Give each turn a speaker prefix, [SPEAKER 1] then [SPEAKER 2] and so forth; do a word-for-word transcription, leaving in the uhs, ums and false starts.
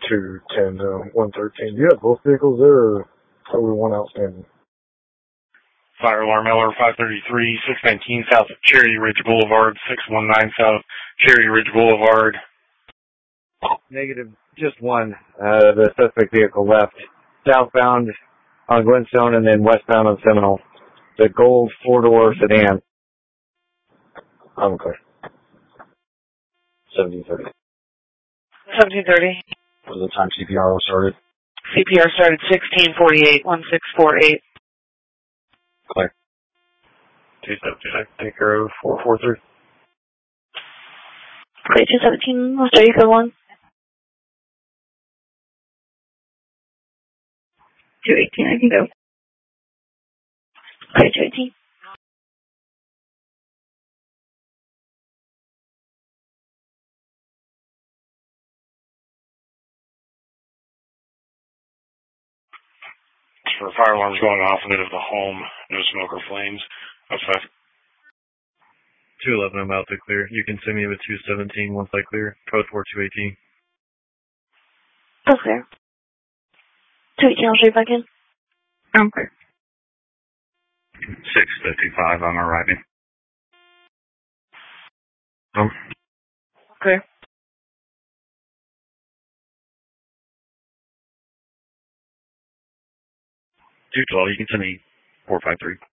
[SPEAKER 1] two ten to one thirteen. Do you have both vehicles there, or are we one outstanding?
[SPEAKER 2] Fire alarm L R five thirty-three, six nineteen south of Cherry Ridge Boulevard, six one nine south Cherry Ridge Boulevard.
[SPEAKER 3] Negative, just one. Uh, the suspect vehicle left southbound on Glenstone and then westbound on Seminole. The gold four-door sedan.
[SPEAKER 1] I'm clear. seventeen thirty.
[SPEAKER 4] seventeen thirty.
[SPEAKER 1] Was the time C P R was started?
[SPEAKER 4] C P R started sixteen forty-eight, one six four eight.
[SPEAKER 1] Clear. two seventeen, take care of four four three.
[SPEAKER 4] Okay, two seventeen, I'll show you code one. two eighteen, I can go. Okay, two eighteen.
[SPEAKER 2] For fire alarms going off in the home, no smoke or flames. Outside.
[SPEAKER 5] two eleven, I'm out to clear. You can send me with two seventeen once I clear. Code four two eighteen.
[SPEAKER 4] That's clear. two eighteen, I'll show you back in. I'm clear.
[SPEAKER 2] six fifty-five, I'm arriving.
[SPEAKER 1] Um,
[SPEAKER 4] Clear.
[SPEAKER 2] two twelve, you can send me four five three.